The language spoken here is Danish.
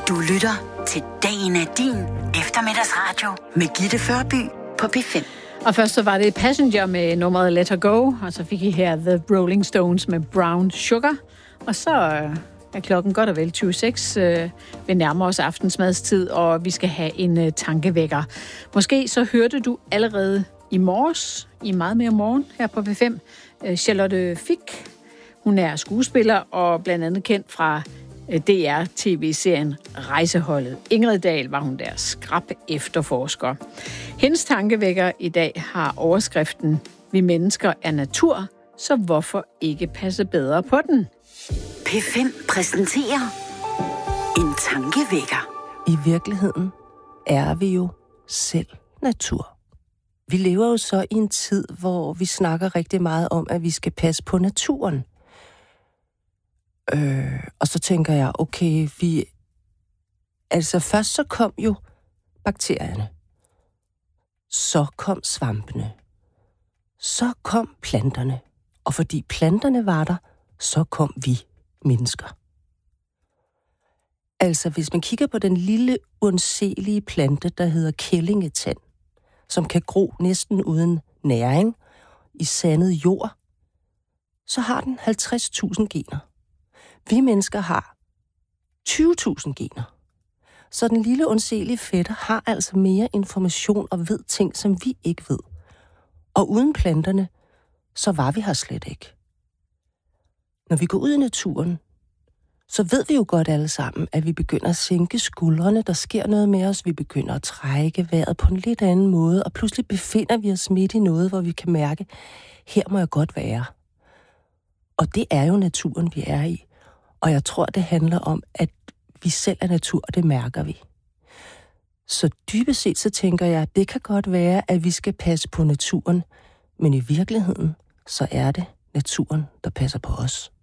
Du lytter til Dagen er din eftermiddagsradio med Gitte Førby på P5. Og først så var det Passenger med nummeret Let Her Go, og så fik I her The Rolling Stones med Brown Sugar. Og så er klokken godt og vel 26. Vi nærmer os aftensmadstid, og vi skal have en tankevækker. Måske så hørte du allerede i morges, i meget mere morgen her på P5, Charlotte Fich. Hun er skuespiller og blandt andet kendt fra DR-tv-serien Rejseholdet. Ingrid Dahl var hun der skrap efterforsker. Hendes tankevækker i dag har overskriften: Vi mennesker er natur, så hvorfor ikke passe bedre på den? P5 præsenterer en tankevækker. I virkeligheden er vi jo selv natur. Vi lever jo så i en tid, hvor vi snakker rigtig meget om, at vi skal passe på naturen. Og så tænker jeg, okay, først så kom jo bakterierne. Så kom svampene. Så kom planterne. Og fordi planterne var der, så kom vi mennesker. Altså, hvis man kigger på den lille, undselige plante, der hedder kællingetand, som kan gro næsten uden næring i sandet jord, så har den 50.000 gener. Vi mennesker har 20.000 gener. Så den lille undselige fætter har altså mere information og ved ting, som vi ikke ved. Og uden planterne, så var vi her slet ikke. Når vi går ud i naturen, så ved vi jo godt alle sammen, at vi begynder at sænke skuldrene, der sker noget med os, vi begynder at trække vejret på en lidt anden måde, og pludselig befinder vi os midt i noget, hvor vi kan mærke, her må jeg godt være. Og det er jo naturen, vi er i. Og jeg tror, det handler om, at vi selv er natur, og det mærker vi. Så dybest set så tænker jeg, at det kan godt være, at vi skal passe på naturen, men i virkeligheden, så er det naturen, der passer på os.